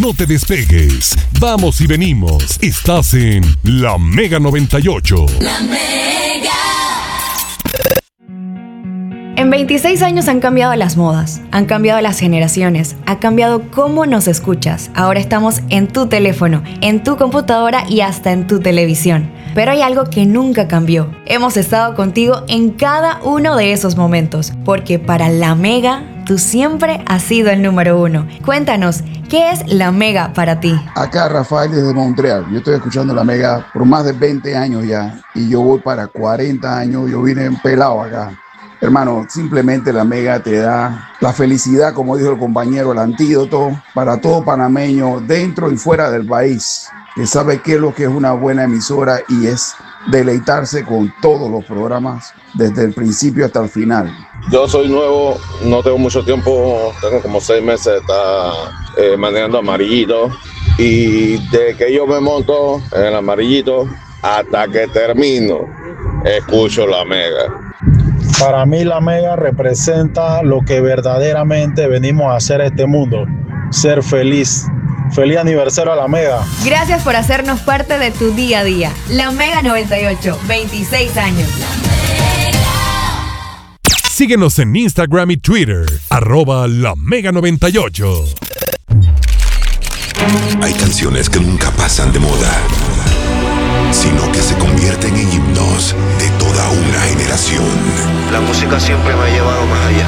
No te despegues. Vamos y venimos. Estás en La Mega 98. La Mega. En 26 años han cambiado las modas, han cambiado las generaciones, ha cambiado cómo nos escuchas. Ahora estamos en tu teléfono, en tu computadora y hasta en tu televisión. Pero hay algo que nunca cambió. Hemos estado contigo en cada uno de esos momentos, porque para La Mega, tú siempre has sido el número uno. Cuéntanos, ¿qué es La Mega para ti? Acá Rafael desde Montreal. Yo estoy escuchando La Mega por más de 20 años ya y yo voy para 40 años. Yo vine pelado acá. Hermano, simplemente La Mega te da la felicidad, como dijo el compañero, el antídoto para todo panameño dentro y fuera del país, que sabe qué es lo que es una buena emisora y es deleitarse con todos los programas desde el principio hasta el final. Yo soy nuevo, no tengo mucho tiempo, tengo como 6 meses de estar manejando Amarillito, y de que yo me monto en el Amarillito hasta que termino, escucho La Mega. Para mí La Mega representa lo que verdaderamente venimos a hacer a este mundo, ser feliz. ¡Feliz aniversario a La Mega! Gracias por hacernos parte de tu día a día. La Mega 98, 26 años. Síguenos en Instagram y Twitter, @La Mega 98. Hay canciones que nunca pasan de moda, sino que se convierten en himnos de toda una generación. La música siempre me ha llevado más allá.